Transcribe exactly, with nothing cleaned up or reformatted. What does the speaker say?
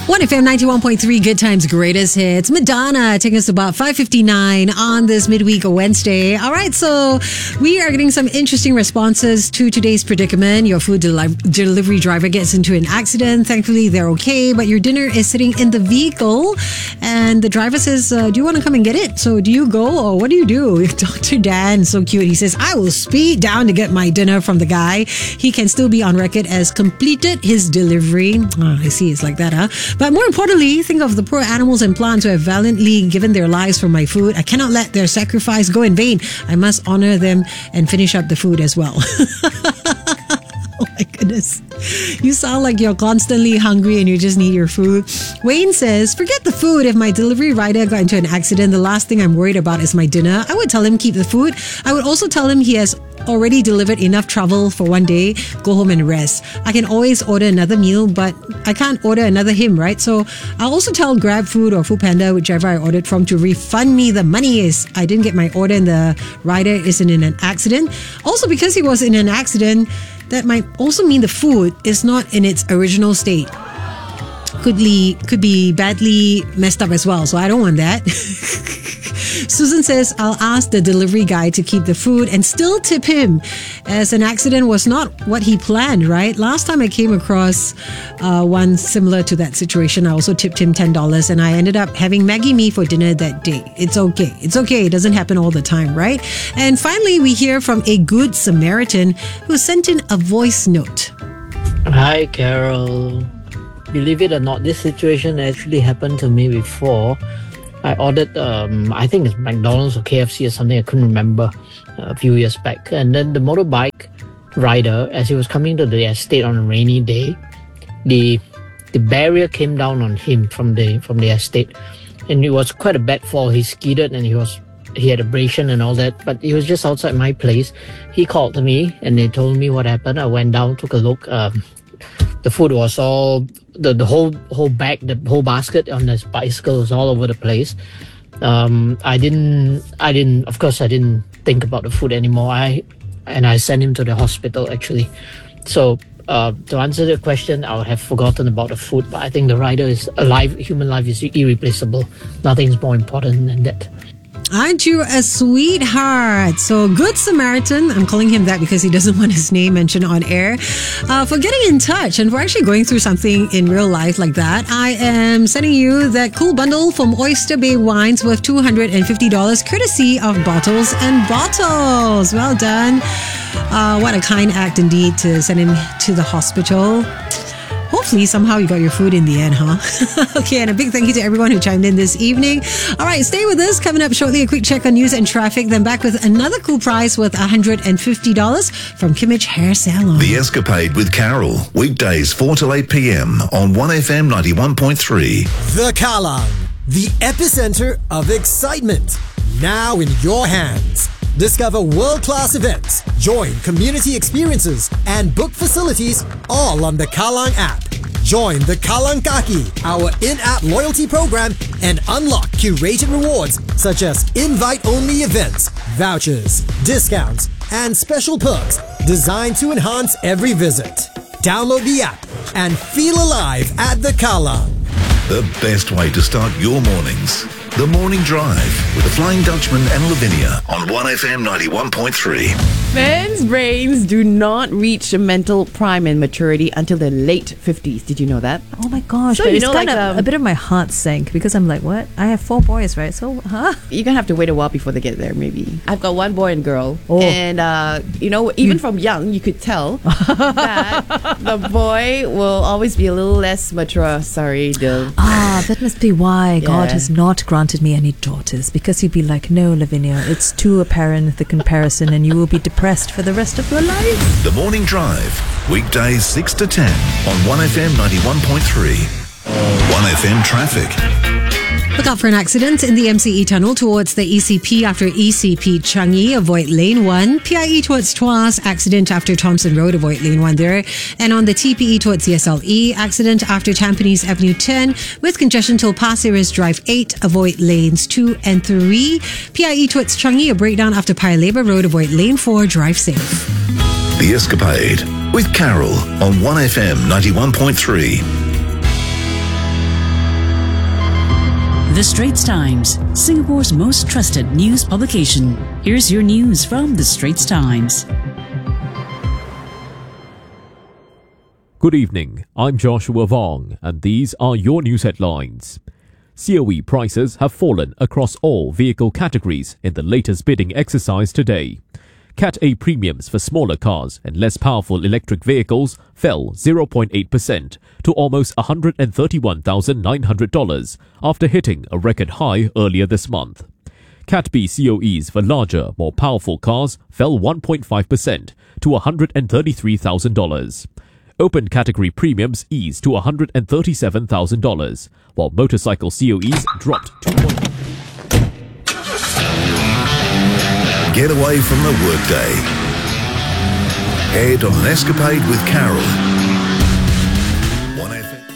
one F M ninety-one point three, Good Times, Greatest Hits. Madonna taking us to about five fifty-nine on this midweek Wednesday. All right, so we are getting some interesting responses to today's predicament. Your food deli- delivery driver gets into an accident. Thankfully, they're okay, but your dinner is sitting in the vehicle and the driver says, uh, do you want to come and get it? So do you go or what do you do? Doctor Dan, so cute. He says, I will speed down to get my dinner from the guy. He can still be on record as completed his delivery. Oh, I see, it's like that, huh? But more importantly, think of the poor animals and plants who have valiantly given their lives for my food. I cannot let their sacrifice go in vain. I must honor them and finish up the food as well. Oh my goodness. You sound like you're constantly hungry and you just need your food. Wayne says, forget the food. If my delivery rider got into an accident, the last thing I'm worried about is my dinner. I would tell him keep the food. I would also tell him he has already delivered enough travel for one day. Go home and rest. I can always order another meal, but I can't order another him, right? So I'll also tell Grab Food or Foodpanda, whichever I ordered from, to refund me the money is I didn't get my order and the rider isn't in an accident. Also, because he was in an accident, that might also mean the food is not in its original state. Could be, could be badly messed up as well. So I don't want that. Susan says, I'll ask the delivery guy to keep the food and still tip him, as an accident was not what he planned, right? Last time I came across uh, one similar to that situation, I also tipped him ten dollars and I ended up having Maggie mee for dinner that day. It's okay. It's okay. It doesn't happen all the time, right? And finally, we hear from a good Samaritan who sent in a voice note. Hi, Carol. Believe it or not, this situation actually happened to me before. I ordered, um, I think it's McDonald's or K F C or something, I couldn't remember, uh, a few years back. And then the motorbike rider, as he was coming to the estate on a rainy day, the the barrier came down on him from the from the estate. And it was quite a bad fall. He skidded and he was he had abrasion and all that, but he was just outside my place. He called me and they told me what happened. I went down, took a look. Um, the food was all... The, the whole whole bag, the whole basket on this bicycle was all over the place. Um, I didn't, I didn't, of course, I didn't think about the food anymore. I and I sent him to the hospital actually. So uh, to answer the question, I would have forgotten about the food. But I think the rider is alive. Human life is irreplaceable. Nothing's more important than that. Aren't you a sweetheart? So, Good Samaritan, I'm calling him that because he doesn't want his name mentioned on air, uh, for getting in touch and for actually going through something in real life like that. I am sending you that cool bundle from Oyster Bay Wines worth two hundred fifty dollars, courtesy of Bottles and Bottles. Well done. Uh, what a kind act indeed to send him to the hospital. Hopefully, somehow you got your food in the end, huh? Okay, and a big thank you to everyone who chimed in this evening. All right, stay with us. Coming up shortly, a quick check on news and traffic. Then back with another cool prize worth one hundred fifty dollars from Kimmage Hair Salon. The Escapade with Carol. Weekdays four till eight p.m. on one F M ninety-one point three. The Kallang, the epicenter of excitement. Now in your hands. Discover world-class events, join community experiences, and book facilities all on the Kallang app. Join the Kallang Kaki, our in-app loyalty program, and unlock curated rewards such as invite-only events, vouchers, discounts, and special perks designed to enhance every visit. Download the app and feel alive at the Kallang. The best way to start your mornings. The Morning Drive with the Flying Dutchman and Lavinia on one F M ninety-one point three. Men's brains do not reach mental prime and maturity until the late fifties. Did you know that? Oh my gosh, So but you it's know, kind like, of um, a bit of my heart sank because I'm like, what? I have four boys, right? So, huh? You're gonna have to wait a while before they get there, maybe. I've got one boy and girl. Oh. And, uh, you know, even from young, you could tell that the boy will always be a little less mature. Sorry, Dil. Ah, that must be why God Yeah. has not granted me any daughters, because he'd be like, no, Lavinia, it's too apparent, the comparison, and you will be depressed for the rest of your life. The Morning Drive. Weekdays six to ten on one F M ninety-one point three. one F M traffic. Look out for an accident in the M C E tunnel towards the E C P after E C P Changi. Avoid lane one. P I E towards Tuas. Accident after Thompson Road. Avoid lane one there. And on the T P E towards C S L E. Accident after Tampines Avenue ten with congestion till Pasir Ris Drive eight. Avoid lanes two and three. P I E towards Changi. A breakdown after Paya Lebar Road. Avoid lane four. Drive safe. The Escapade with Carol on one F M ninety-one point three. The Straits Times, Singapore's most trusted news publication. Here's your news from The Straits Times. Good evening, I'm Joshua Vong, and these are your news headlines. C O E prices have fallen across all vehicle categories in the latest bidding exercise today. Cat A premiums for smaller cars and less powerful electric vehicles fell zero point eight percent to almost one hundred thirty-one thousand nine hundred dollars after hitting a record high earlier this month. Cat B C O Es for larger, more powerful cars fell one point five percent to one hundred thirty-three thousand dollars. Open category premiums eased to one hundred thirty-seven thousand dollars, while motorcycle C O Es dropped two point eight percent. Get away from the workday. Head on an escapade with Carol. one F M